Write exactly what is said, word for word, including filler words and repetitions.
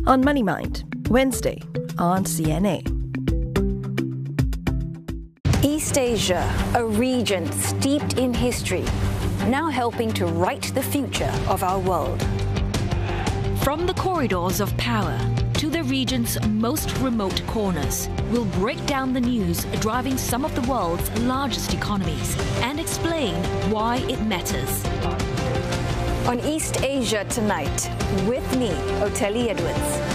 on Money Mind, Wednesday on C N A. East Asia, a region steeped in history, now helping to write the future of our world. From the corridors of power to the region's most remote corners, we'll break down the news driving some of the world's largest economies and explain why it matters. On East Asia Tonight, with me, Oteli Edwards.